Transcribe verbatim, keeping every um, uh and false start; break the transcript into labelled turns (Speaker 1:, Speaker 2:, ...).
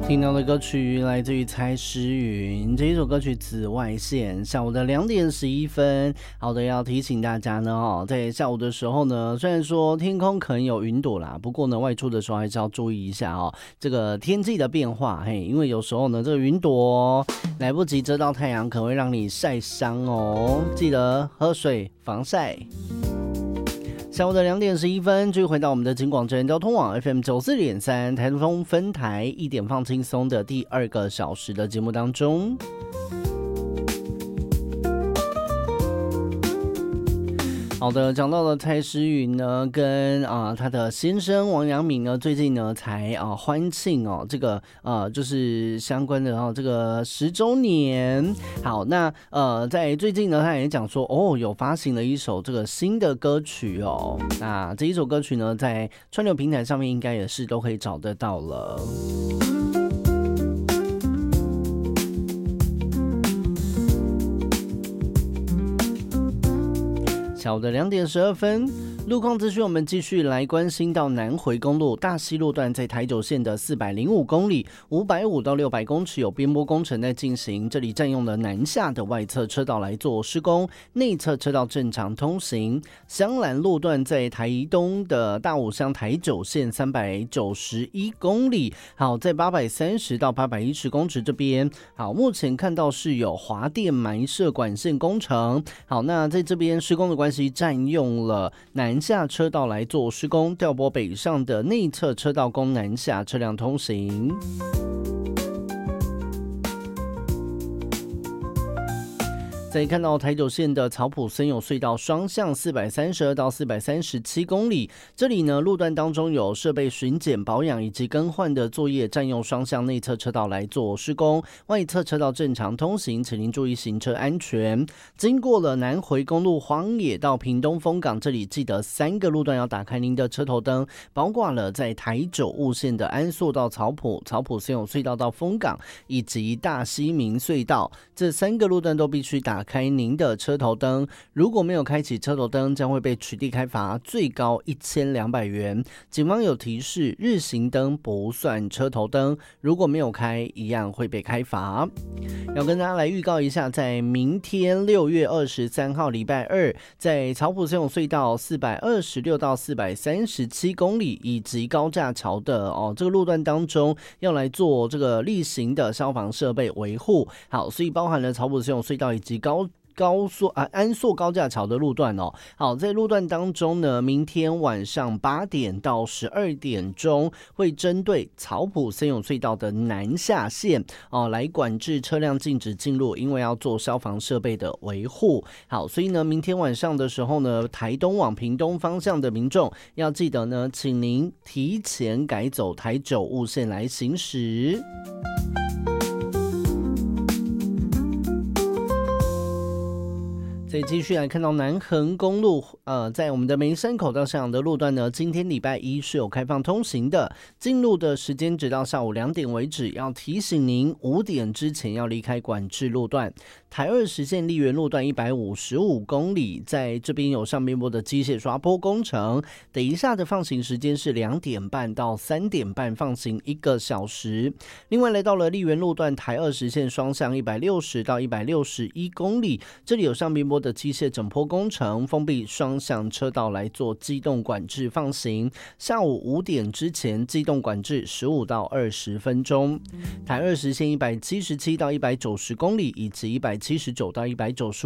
Speaker 1: 听到的歌曲来自于蔡诗芸，这一首歌曲《紫外线》。下午的两点十一分，好的，要提醒大家呢，哦，在下午的时候呢，虽然说天空可能有云朵啦，不过呢，外出的时候还是要注意一下哦，这个天气的变化，嘿，因为有时候呢，这个云朵来不及遮到太阳，可能会让你晒伤哦，记得喝水防晒。下午的两点十一分，继续回到我们的警广真人交通网 F M 九四点三台东分台一点放轻松的第二个小时的节目当中。好的，讲到了蔡诗芸呢，跟啊、呃、他的先生王阳明呢，最近呢才啊欢庆哦，这个呃就是相关的哦这个十周年。好，那呃在最近呢，他也讲说哦，有发行了一首这个新的歌曲哦。那这一首歌曲呢，在串流平台上面应该也是都可以找得到了。下午的两点十二分，路况资讯，我们继续来关心到南回公路大溪路段，在台九线的四百零五公里，五百五到六百公尺有边坡工程在进行，这里占用了南下的外侧车道来做施工，内侧车道正常通行。香兰路段在台东的大武乡台九线三百九十一公里，好，在八百三十到八百一十公尺这边，好，目前看到是有华电埋设管线工程，好，那在这边施工的关系，占用了南下车道来做施工，调拨北上的内侧车道供南下车辆通行。再看到台九线的草埔森友隧道双向四百三十二到四百三十七公里，这里呢路段当中有设备巡检保养以及更换的作业，占用双向内侧车道来做施工，外侧车道正常通行，请您注意行车安全。经过了南回公路荒野到屏东丰港，这里记得三个路段要打开您的车头灯，包括了在台九雾线的安朔到草埔、草埔森友隧道到丰港以及大溪民隧道，这三个路段都必须打开您的车头灯，如果没有开启车头灯，将会被取缔开罚，最高一千两百元。警方有提示，日行灯不算车头灯，如果没有开，一样会被开罚。要跟大家来预告一下，在明天六月二十三号礼拜二，在草埔森友隧道四百二十六到四百三十七公里以及高架桥的哦这个路段当中，要来做这个例行的消防设备维护。好，所以包含了草埔森友隧道以及高高速啊安朔高架桥的路段哦。好，在路段当中呢，明天晚上八点到十二点钟，会针对草埔森友隧道的南下线哦来管制车辆禁止进入，因为要做消防设备的维护。好，所以呢，明天晚上的时候呢，台东往屏东方向的民众要记得呢，请您提前改走台九雾线来行驶。再继续来看到南横公路，呃，在我们的梅山口到向阳的路段呢，今天礼拜一是有开放通行的，进入的时间直到下午两点为止，要提醒您五点之前要离开管制路段。台二十线丽园路段一百五十五公里，在这边有上边坡的机械刷坡工程，等一下的放行时间是两点半到三点半，放行一个小时。另外来到了丽园路段台二十线双向一百六十到一百六十一公里，这里有上边坡的机械整坡工程，封闭双向车道来做机动管制放行。下午五点之前机动管制十五到二十分钟。台二十线一百七十七到一百九十公里以及一百七十九到一百九十